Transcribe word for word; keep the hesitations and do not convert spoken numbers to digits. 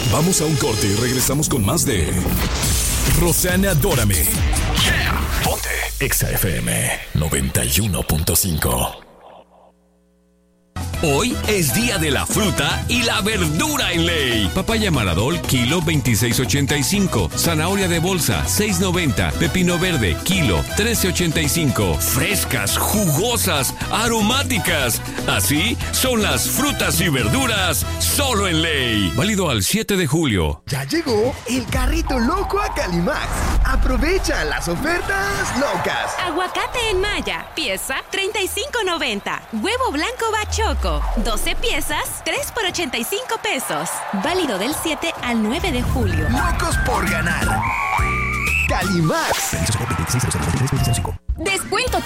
Vamos a un corte y regresamos con más de Rosanna Adórame. Yeah, ponte Exa F M noventa y uno punto cinco. Hoy es día de la fruta y la verdura en Ley. Papaya Maradol, kilo veintiséis ochenta y cinco. Zanahoria de bolsa, seis noventa. Pepino verde, kilo trece ochenta y cinco. Frescas, jugosas, aromáticas. Así son las frutas y verduras solo en Ley. Válido al siete de julio. Ya llegó el carrito loco a Calimax. Aprovecha las ofertas locas. Aguacate en malla, pieza treinta y cinco noventa. Huevo blanco bachoco, doce piezas, tres por ochenta y cinco pesos. Válido del siete al nueve de julio. Locos por ganar. Calimax. Descuento